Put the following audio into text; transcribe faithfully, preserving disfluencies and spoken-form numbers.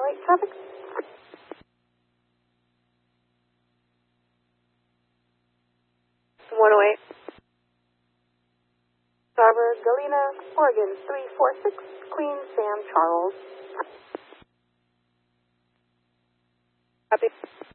eight traffic. one oh eight. Driver Galena, Oregon, three four six, Queen Sam Charles. Copy.